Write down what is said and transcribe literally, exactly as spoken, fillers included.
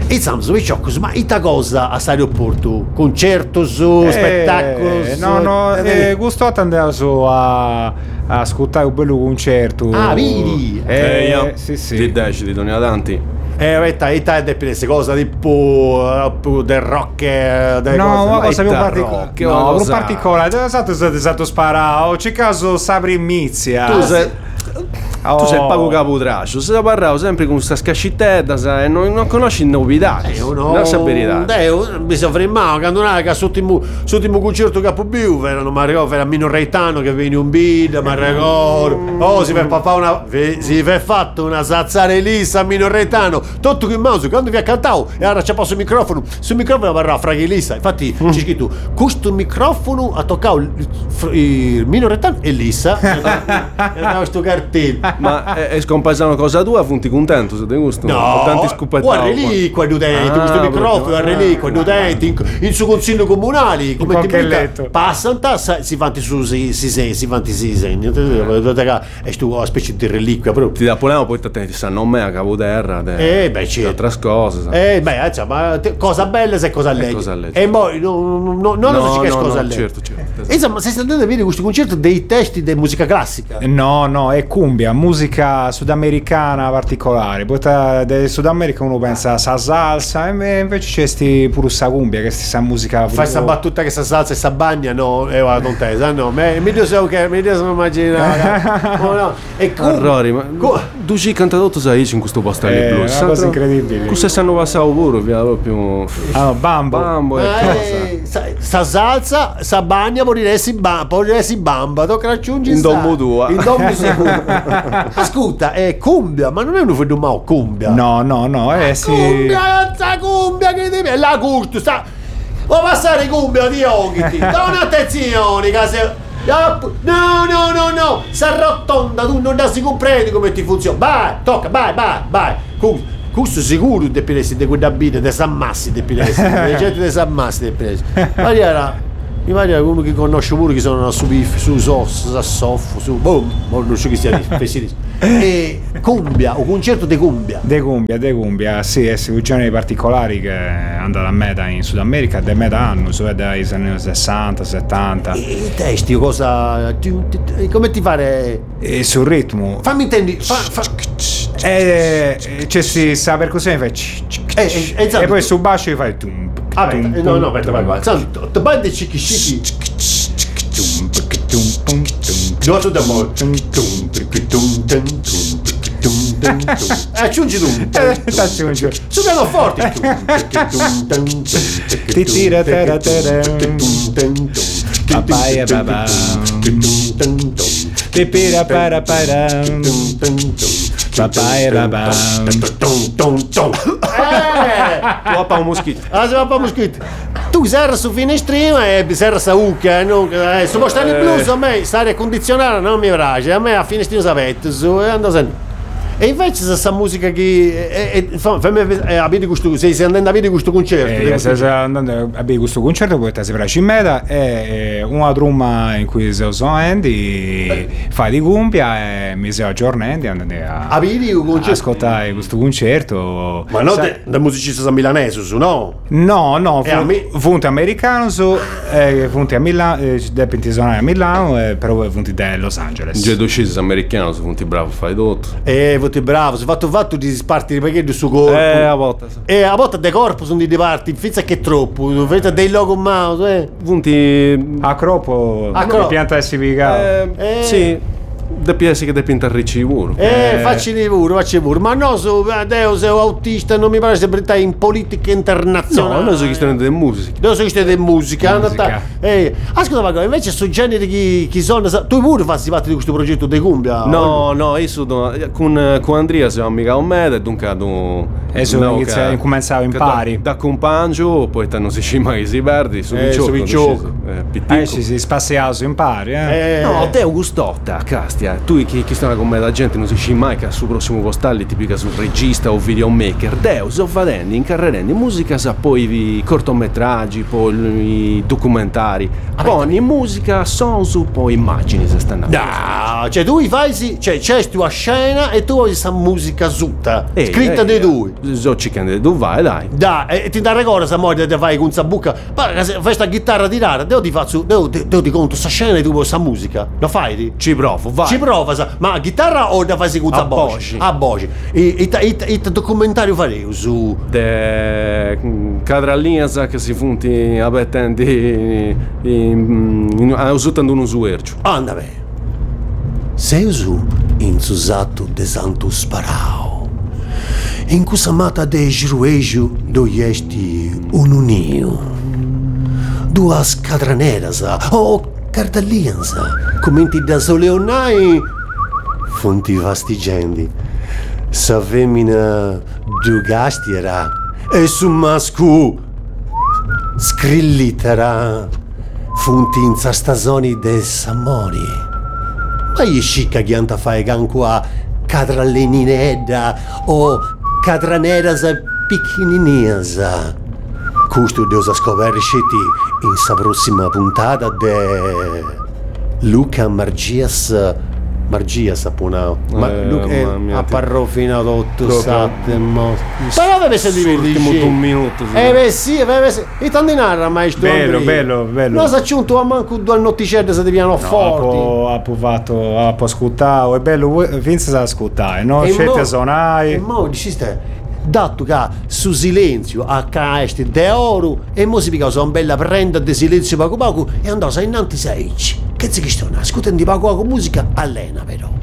E Samso, ma ita cosa a aeroporto? Concerto su, eh, spettacolo? No, no, eh, gusto andare su a, a ascoltare un bello concerto. Ah, vedi? Eh, Eh, io sì, sì. ti decidi, ne ha tanti. Eh, aspetta, ita è queste cose tipo uh, del rock, eh, delle No, cose, una cosa più Ita particolare. rock, No, una più cosa- particolare. Esatto, esatto, esatto, sparato. C'è caso Sabri Mizia. Tu sei, Oh. tu sei il pago capotraccio, si parlava sempre con questa scascittetta, sai, non, non conosci novità. Eh, no, non sa verità. Dai, mi sono fermato quando non era sotto il concerto che più erano ma ricordo era Mino Reitano che venne un beat, ma ricordo oh si fa papà una si fa fatto una zazzare lissa a Mino Reitano tutto che mouse quando vi ha cantato e ora c'è posto il microfono sul microfono parla fra lissa infatti c'è scritto questo microfono ha toccato il, il Mino Reitano e lissa e andava questo cartello. Ma è, è scomparsa una cosa tua, funti contento se ti gusta? No, tanti scuppettati. guarda lì qua utenti, Ah, questo microfono, guarda lì qua proprio. utenti, in, in suo consiglio comunali, come ti qualche dica, letto. passano tassa, si fanti su si si si si fanti si segni, è stu una specie di reliquia proprio. Ti dà polemo, poi te ti sanno me a capoterra. te- Eh beh, certo. altre cose. sai. Eh beh, insomma, te- cosa bella se cosa legge. cosa legge. E poi no, no, no, non No, so che no, cosa no, legge. certo, certo. Insomma, se state andando a vedere questo concerto dei testi di musica classica. No, no, è cumbia, musica sudamericana particolare. Poi da Sud America uno pensa a sa salsa, e invece c'è sti pure sta cumbia, che sta musica. Fai sta battuta che sta salsa e sta bagna, no, è una tontesa, no, me, mi dico che mi dico immaginare. Oh, no. E cum- Orrori, ma co- tu ci cantato sai in questo posto Eh, lì blues. una cosa incredibile. Cosa stanno passando pure, via proprio. Ah, Bambo. Bambo e Eh, cosa. sa, sa salsa, sa bagna, moriresti ba- moriresti bamba, tocca raggiungere In domo tua. In domo sicuro. Ascolta, è cumbia, ma non è un fenomeno cumbia. No, no, no, eh sì. Cumbia, sta cumbia che devi. È la curto, sta. Vuoi passare cumbia di occhi? Da un'attenzione, che se. No, no, no, no, si arrotonda, tu non si comprendi come ti funziona. Vai, tocca, vai, vai, vai. Cumbia. Questo sicuro di pilesi di quella vita, di Sammassi di pilesi, di gente di Sammassi di pilesi. Ma era, mi pare uno che conosce pure che sono su Biff, su Sos, su Soffo, su boom, non so che sia lì, e cumbia, un concerto di cumbia. De cumbia, de cumbia, sì, è un genere particolari che andano a meta in Sud America, da metà anno, cioè dai anni sessanta, settanta. E i testi, cosa, ti- ti- come ti pare? E sul ritmo. Fammi intendi, fa, fa, E c'è si sa percussione fa c- c- c- Eh, eh, esatto. e poi sul basso fai tum, ah, tum, aspetta, eh, tum, no, no, aspetta, tum, vai, vai, santo, te bande cicchi cicchi, tum, tum, tum, tum, giotto d'amore, tum, tum, tum, tum, tum. aggiungi tu, Eh, tacci un giro. su pianoforte, Ti tira, tera, tera. Papaya, babà. Ti pira, para, para. Papaya, babà. Eh, Uopa un moschito. ah, se va pa moschito. Tu serra su finestrino e serra sa ucca, no? Eh, se vuoi stare in blues a me, stare condizionata non mi piace, a me a finestrino sapete, su e ando sempre. E invece se sta musica che eh, eh, fa- fammi vedere, eh, avete questo, se sei andando a vedere questo concerto, di Eh, questo se andando a vedere questo concerto poi si farà in meta e una tromma in cui si sono Andy fa di cumbia e mi si aggiornando e andate a, a vedere un a concerto. ascoltare questo concerto. Ma non Sai- da musicista milanese, su, no? No, no, E a me- funti americano, su, eh, funti a Milano, eh, da pentisonare a Milano, eh, però funti da Los Angeles. Già docisi americano, sono tutti bravi a fare tutto. E voti bravo, se fatto fatto di sparti di pacchetto su corpo. Eh, a volte. sì. E a volte dei corpo sono di diparti, fizza che è troppo, fizza dei logo mouse, eh. Punti. A Cropo, A a Cropo. pianta di Sivigao. Eh, Eh. Sì. Da piesi che da pintarricci pure. Eh, Eh. facci di pure, facci pure. Ma no, so, Deo, sei autista, non mi pare sempre stai in politica internazionale. No, noi sono storia di musica. Dove sono queste di musica? Musica. Andata- Eh, ascolta, ma invece su generi chi, chi sono. Tu pure fai parte di questo progetto di cumbia? No, no, io sono con, con Andrea siamo amica un mese e dunque tu E su inizia- incominciavo in pari. da, da compagno poi te non si scima che si perdi su Eh, Vicciocco, su Vicciocco. deciso. eh, Eh, pittico. sì, sì, spaziato in pari, eh. Eh, No, te gustotta, castia. musica, tu che, che stai con me la gente non si dice mai che al suo prossimo postale tipica sul regista o videomaker, Deo, sto facendo, incarrerendo musica, sa poi i cortometraggi, poi i documentari, poi musica, sonsu, poi immagini se stanno a No, cioè tu fai sì, cioè c'è tua scena e tu vuoi questa musica sutta, Ehi, scritta ehi, dei due. So chicken, tu vai, dai. Dai, e ti dà ricordo se muore te fai con sta bucca. Ma se fai sta chitarra tirare, devo ti faccio, devo, devo ti conto sta scena e tu vuoi sta musica. Lo fai? Ti? Ci provo, vai. Ci prova, sa. Ma a chitarra o da fai con sta A voce? voce. A voce. E il documentario farei su. De cadrallinha che si funti abettenti usando uno suercio. Anda bene. Sei su in susato de santo sparao. In questa mata de giruejo doiesti un unio. Dua scadranerasa o cartallianza. Commenti da soleonai. Fonti vastigendi. Sa femmina dugastiera. E su mascu scrillitera. Fonti in stazoni de samori. Ma gli scicca che anta fai can qua cadralleninedda o cadranerasa piccininesa. Questo devo scopersciti in sa prossima puntata de Luca Margias Margias appunto ma Eh, Luca è mamma mia, a ti- parrofina otto Proprio- sette mo però deve essere L'ultimo divertito un minuto. sì. eh beh sì, beh sì, e tandinara mai sto Bello, Andrea. bello, bello. Non sa giunto a manco due noticette se ti piano No, forti. ha provato a ascoltare, è bello, finza sa ascoltare, no? E Scelte mo- E sonai. mo dici ste, dato che su silenzio a caesti de oro e mo si pica una bella prenda di silenzio poco poco e andò a innanti sei che si che sto ascoltando poco poco musica allena però